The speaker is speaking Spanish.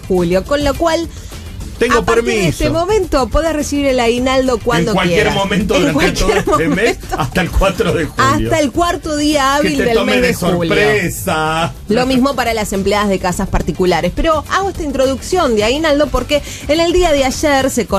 julio, con lo cual tengo a partir permiso. de este momento podés recibir el aguinaldo cuando quieras. En cualquier momento durante todo este mes, hasta el 4 de julio. Hasta el cuarto día hábil que te del tome mes de de julio. sorpresa. Lo mismo para las empleadas de casas particulares. Pero hago esta introducción de aguinaldo porque en el día de ayer se